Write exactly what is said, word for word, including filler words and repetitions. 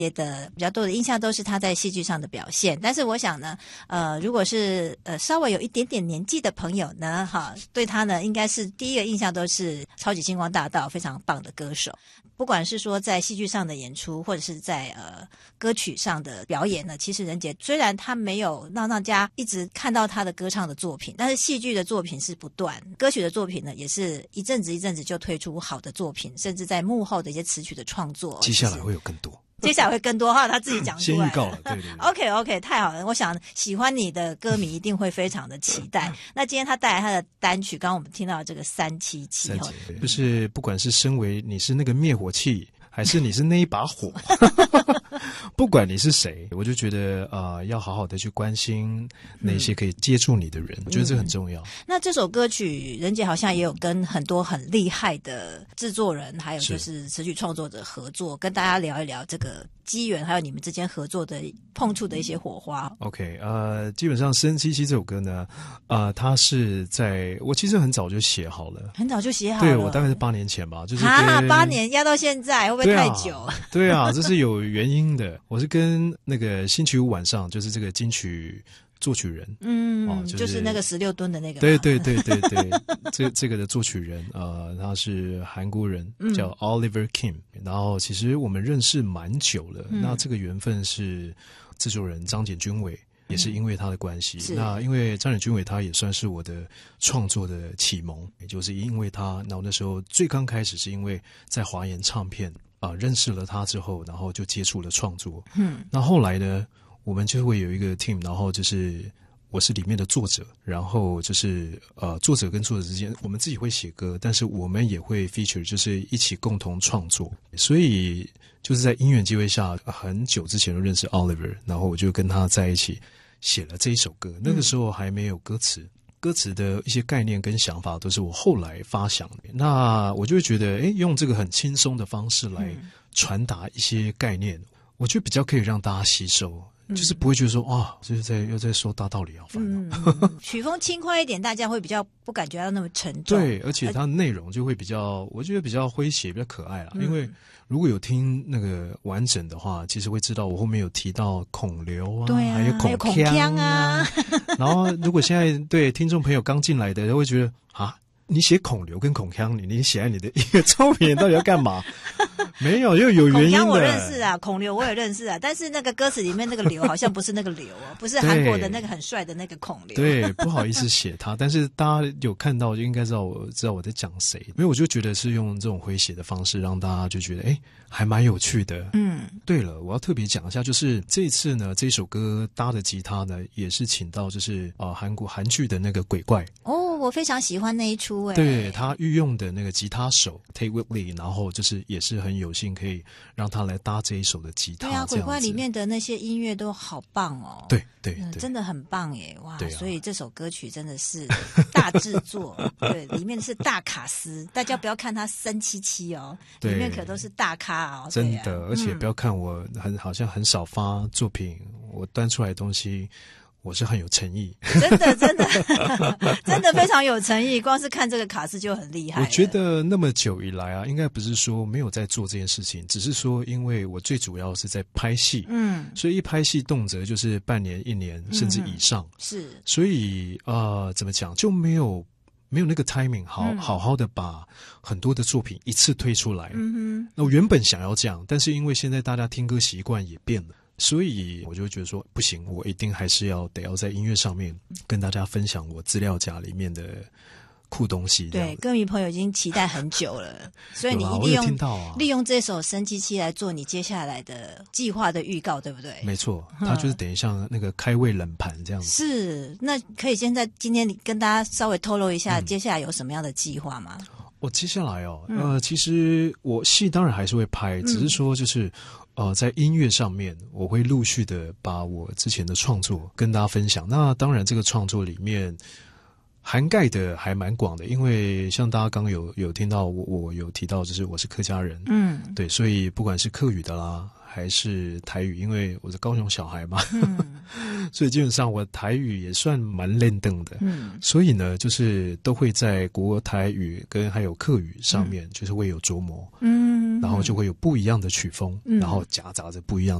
的比较多的印象都是他在戏剧上的表现，但是我想呢，呃，如果是呃稍微有一点点年纪的朋友呢，哈，对他呢应该是第一个印象都是超级星光大道非常棒的歌手。不管是说在戏剧上的演出，或者是在呃歌曲上的表演呢，其实人杰虽然他没有让大家一直看到他的歌唱的作品，但是戏剧的作品是不断，歌曲的作品呢也是一阵子一阵子就推出好的作品，甚至在幕后的一些词曲的创作， 接下来会有更多。 接下来会更多哈，他自己讲出来先预告了，对对对。 OK OK， 太好了！我想喜欢你的歌迷一定会非常的期待。那今天他带来他的单曲，刚刚我们听到这个三七七， 就是不管是身为你是那个灭火器，还是你是那一把火，不管你是谁，我就觉得呃，要好好的去关心那些可以接触你的人，嗯、我觉得这很重要。 那这首歌曲，人杰好像也有跟很多很厉害的制作人，还有就是词曲创作者合作，跟大家聊一聊这个机缘，还有你们之间合作的碰触的一些火花。 OK， 呃，基本上《生七七》这首歌呢，呃，它是在我其实很早就写好了， 很早就写好了。 对，我大概是八年前吧，就是啊，八年压到现在，会不会太久？ 对啊，对啊，这是有原因的。我是跟那个星期五晚上，就是这个金曲作曲人， 嗯，哦就是、就是那个十六吨的那个， 对对对对对，这这个的作曲人，呃，他是韩国人，叫 Oliver Kim，、嗯、然后其实我们认识蛮久了，嗯、那这个缘分是制作人张简君伟。也是因为他的关系、嗯，那因为张简君伟他也算是我的创作的启蒙，也就是因为他，那我那时候最刚开始是因为在华研唱片啊、呃、认识了他之后，然后就接触了创作，嗯，那后来呢，我们就会有一个 team， 然后就是我是里面的作者，然后就是呃作者跟作者之间，我们自己会写歌，但是我们也会 feature， 就是一起共同创作，所以就是在因缘机会下，很久之前就认识 Oliver， 然后我就跟他在一起。写了这一首歌，那个时候还没有歌词、嗯、歌词的一些概念跟想法都是我后来发想的，那我就会觉得诶用这个很轻松的方式来传达一些概念、嗯、我觉得比较可以让大家吸收，就是不会觉得说啊，就是在又在说大道理，好烦恼、 嗯、曲风轻快一点，大家会比较不感觉到那么沉重， 对，而且它内容就会比较我觉得比较诙谐，比较可爱啦、嗯、因为如果有听那个完整的话，其实会知道我后面有提到孔刘啊， 对啊， 还有孔锵啊，然后如果现在对听众朋友刚进来的，都会觉得啊，你写孔刘跟孔锵，你你写在你的一个作品到底要干嘛？没有，又有原因的。 孔锵我认识啊，孔刘我也认识啊，但是那个歌词里面那个刘好像不是那个刘哦，不是韩国的那个很帅的那个孔刘。 对，不好意思写他，但是大家有看到就应该知道我知道我在讲谁，因为我就觉得是用这种诙谐的方式让大家就觉得哎还蛮有趣的。嗯，对了，我要特别讲一下，就是这一次呢，这首歌搭的吉他呢也是请到就是啊、呃、韩国韩剧的那个鬼怪哦，我非常喜欢那一出哎， 对他御用的那个吉他手 Tate Whitley， 然后就是也是很有幸可以让他来搭这一首的吉他。 对啊，鬼怪里面的那些音乐都好棒哦。 对对对、 嗯，真的很棒耶！哇、 啊， 所以这首歌曲真的是大制作，对，里面是大卡司，大家不要看它三七七哦，里面可都是大咖哦， 真的，啊、而且不要看我很好像很少发作品，我端出来的东西。我是很有诚意， 真的真的真的非常有诚意，光是看这个卡司就很厉害。 我觉得那么久以来啊，应该不是说没有在做这件事情，只是说因为我最主要是在拍戏，嗯，所以一拍戏动辄就是半年、一年甚至以上，嗯、 是， 所以呃，怎么讲就没有没有那个 timing， 好、嗯、好好的把很多的作品一次推出来。嗯哼，那我原本想要这样，但是因为现在大家听歌习惯也变了。所以我就觉得说不行，我一定还是要得要在音乐上面跟大家分享我资料夹里面的酷东西。 对，歌迷朋友已经期待很久了，所以你利用、啊、利用这首生机器来做你接下来的计划的预告，对不对？ 没错，它就是等于像那个开胃冷盘这样子。 是，那可以现在今天跟大家稍微透露一下、嗯、接下来有什么样的计划吗？ 我、哦、接下来哦、嗯，呃，其实我戏当然还是会拍，只是说就是。呃，在音乐上面，我会陆续的把我之前的创作跟大家分享。那当然，这个创作里面涵盖的还蛮广的，因为像大家刚刚有有听到我，我有提到，就是我是客家人，嗯，对，所以不管是客语的啦，还是台语，因为我是高雄小孩嘛，嗯、所以基本上我台语也算蛮练登的，嗯，所以呢，就是都会在国台语跟还有客语上面，嗯、就是会有琢磨，嗯。 然后就会有不一样的曲风， 嗯然后夹杂着不一样